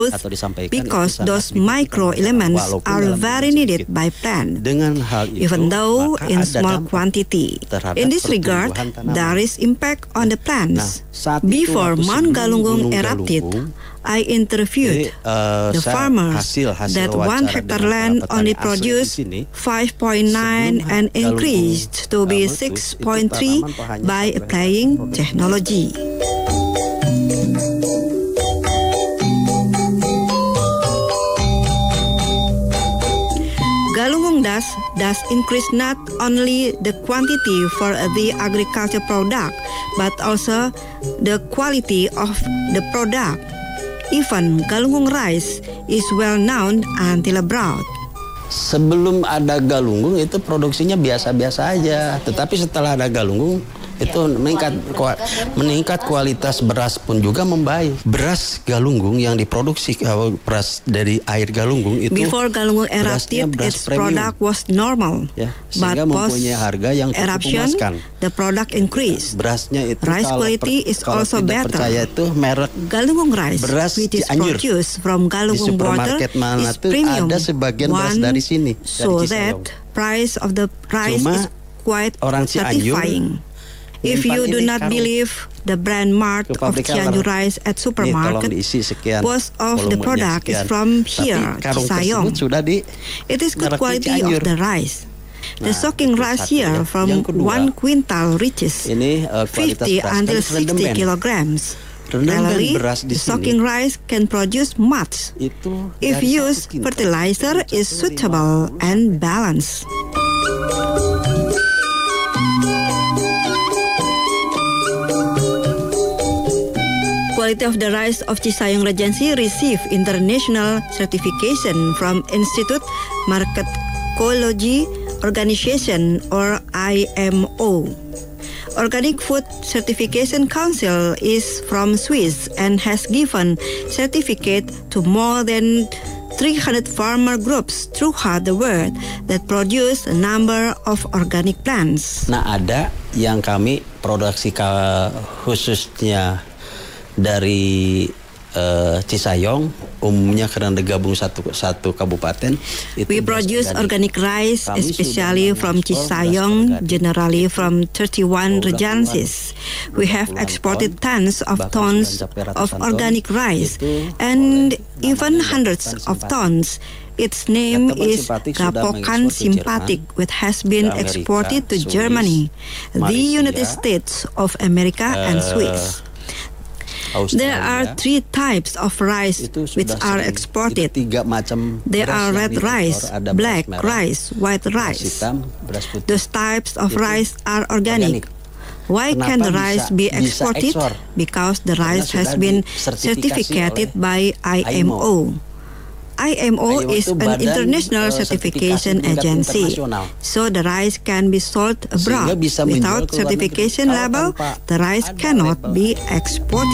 atau disampaikan because those micro elements are very needed by plant, dengan hal itu, even though in maka ada small dampak quantity. terhadap In this regard, pertumbuhan tanaman. there is impact on the plants. saat itu Before waktu Mount sebelum Galunggung Gunung erupted, Galunggung, I interviewed the farmers hasil that 1 wawancara hectare dengan land para only petani asli di produced sini. 5.9 and Sebelum increased to be Galunggung meletus, 6.3 itu tanaman hanya by sampai applying technology. Galunggung does increase not only the quantity for the agriculture product, but also the quality of the product. Even Galunggung rice is well known until abroad. Sebelum ada Galunggung itu produksinya biasa-biasa aja, tetapi setelah ada Galunggung itu meningkat kualitas beras pun juga membaik. Beras Galunggung yang diproduksi beras dari air Galunggung itu before Galunggung erupted, its product was normal, ya, but sehingga post mempunyai harga yang cukup eruption, memuaskan. the product increased. Berasnya itu Rice quality is kalau also tidak better. percaya itu merek Galunggung rice, beras which is Cianjur. produced from Di Galunggung water, supermarket mana is tuh premium. ada sebagian beras dari sini, dari So Cisayong. that price of the rice Cuma is quite orang Cianjur satisfying. If you do not believe the brand mark of Cianjur rice at supermarket, most of the product is from here, Cisayong. It is good quality of the rice. The soaking rice here from 1 quintal reaches 50 until 60 kilograms. Rarely, the soaking rice can produce much if used fertilizer is suitable and balanced. Quality of the rice of Cisayong Regency received international certification from Institute Marketology Organization or IMO. Organic Food Certification Council is from Swiss and has given certificate to more than 300 farmer groups throughout the world that produce a number of organic plants. Nah, ada yang kami produksi khususnya dari Cisayong, umumnya karena digabung satu kabupaten. We produce organic rice, especially from Cisayong, generally from 31 regencies. We have exported tons of organic rice and even hundreds of tons. Its name is Gapokan Simpatic, which has been exported to Germany, the United States of America, and Swiss. There are 3 types of rice which are exported. There are red rice, black rice, white rice. Those types of rice are organic. Why can the rice be exported? Because the rice has been certificated by IMO. IMO is an international certification agency, so the rice can be sold abroad. Without certification label, the rice cannot be exported.